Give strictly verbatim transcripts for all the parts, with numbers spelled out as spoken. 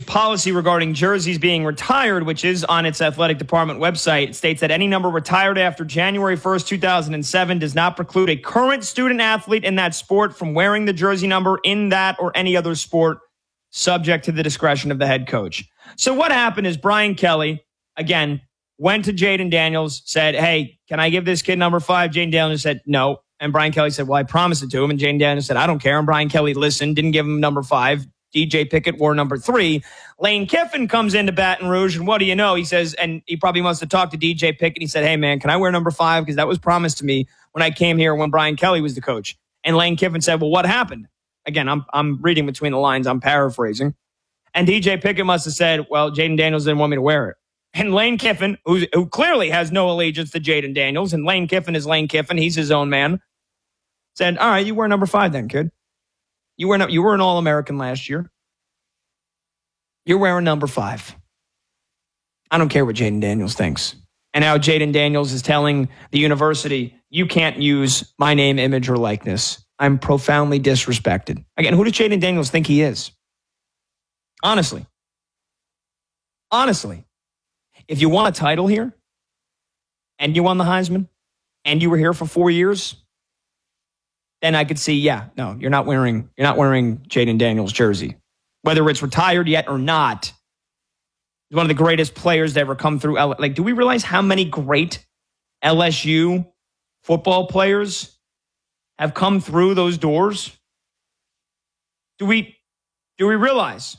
policy regarding jerseys being retired, which is on its athletic department website. It states that any number retired after January first, two thousand seven does not preclude a current student athlete in that sport from wearing the jersey number in that or any other sport, subject to the discretion of the head coach. So what happened is Brian Kelly, again, went to Jayden Daniels, said, hey, can I give this kid number five? Jayden Daniels said, no. And Brian Kelly said, well, I promised it to him. And Jayden Daniels said, I don't care. And Brian Kelly listened, didn't give him number five. D J Pickett wore number three. Lane Kiffin comes into Baton Rouge, and what do you know? He says, and he probably must have talked to D J Pickett. He said, hey, man, can I wear number five? Because that was promised to me when I came here when Brian Kelly was the coach. And Lane Kiffin said, well, what happened? Again, I'm I'm reading between the lines. I'm paraphrasing. And D J Pickett must have said, well, Jayden Daniels didn't want me to wear it. And Lane Kiffin, who, who clearly has no allegiance to Jayden Daniels, and Lane Kiffin is Lane Kiffin, he's his own man, said, all right, you wear number five then, kid. You were, you were an All-American last year. You're wearing number five. I don't care what Jayden Daniels thinks. And now Jayden Daniels is telling the university, you can't use my name, image, or likeness. I'm profoundly disrespected. Again, who does Jayden Daniels think he is? Honestly. Honestly. If you won a title here, and you won the Heisman, and you were here for four years, then I could see, yeah, no, you're not wearing, you're not wearing Jayden Daniels' jersey. Whether it's retired yet or not, he's one of the greatest players to ever come through. Like, do we realize how many great L S U football players have come through those doors? Do we, do we realize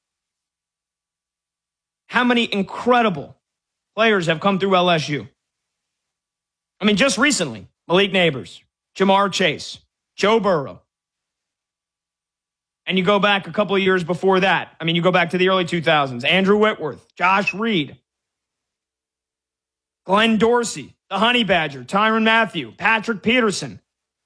how many incredible players have come through L S U? I mean, just recently, Malik Neighbors, Jamar Chase, Joe Burrow. And you go back a couple of years before that. I mean, you go back to the early two thousands. Andrew Whitworth, Josh Reed, Glenn Dorsey, the Honey Badger, Tyrann Mathieu, Patrick Peterson.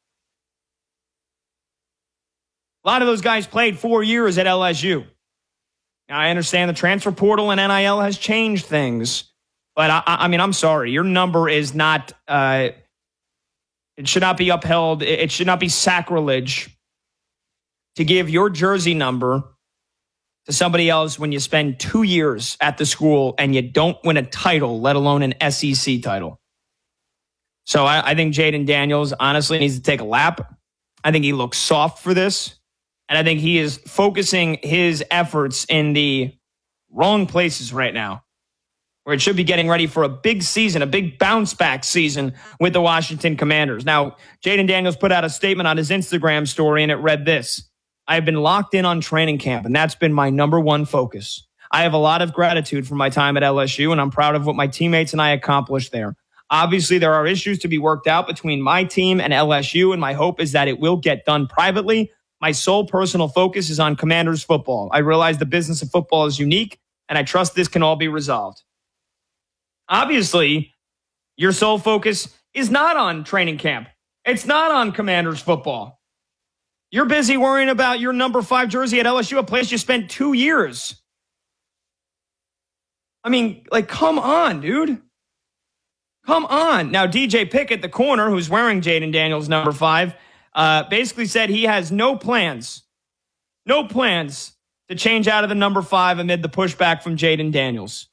A lot of those guys played four years at L S U. Now, I understand the transfer portal and N I L has changed things. But, I, I mean, I'm sorry. Your number is not, uh, it should not be upheld. It should not be sacrilege to give your jersey number to somebody else when you spend two years at the school and you don't win a title, let alone an S E C title. So I, I think Jayden Daniels honestly needs to take a lap. I think he looks soft for this. And I think he is focusing his efforts in the wrong places right now, where it should be getting ready for a big season, a big bounce back season with the Washington Commanders. Now, Jayden Daniels put out a statement on his Instagram story, and it read this: I have been locked in on training camp, and that's been my number one focus. I have a lot of gratitude for my time at L S U, and I'm proud of what my teammates and I accomplished there. Obviously, there are issues to be worked out between my team and L S U, and my hope is that it will get done privately. My sole personal focus is on Commanders football. I realize the business of football is unique, and I trust this can all be resolved. Obviously, your sole focus is not on training camp. It's not on Commanders football. You're busy worrying about your number five jersey at L S U, a place you spent two years. I mean, like, come on, dude. Come on. Now, D J Pickett, the corner, who's wearing Jayden Daniels' number five, uh, basically said he has no plans, no plans to change out of the number five amid the pushback from Jayden Daniels.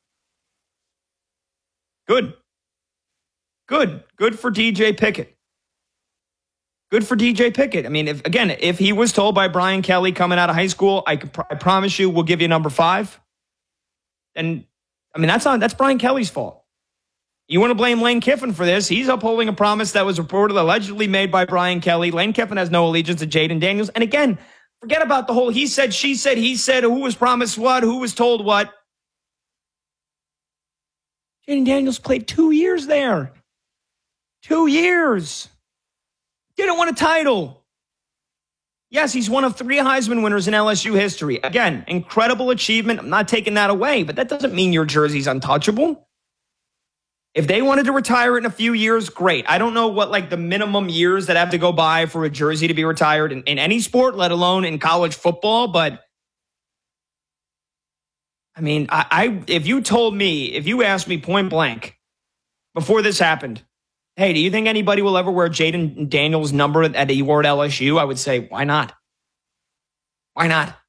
Good. Good. Good for D J Pickett. Good for D J Pickett. I mean, if again, if he was told by Brian Kelly coming out of high school, I, could, I promise you we'll give you number five, then, I mean, that's on, that's Brian Kelly's fault. You want to blame Lane Kiffin for this? He's upholding a promise that was reported allegedly made by Brian Kelly. Lane Kiffin has no allegiance to Jayden Daniels. And again, forget about the whole he said, she said, he said, who was promised what, who was told what. Jayden Daniels played two years there. Two years. Didn't win a title. Yes, he's one of three Heisman winners in L S U history. Again, incredible achievement. I'm not taking that away, but that doesn't mean your jersey's untouchable. If they wanted to retire it in a few years, great. I don't know what like the minimum years that have to go by for a jersey to be retired in, in any sport, let alone in college football. But I mean, I, I if you told me, if you asked me point blank before this happened, hey, do you think anybody will ever wear Jayden Daniels' number that he wore at L S U? I would say, why not? Why not?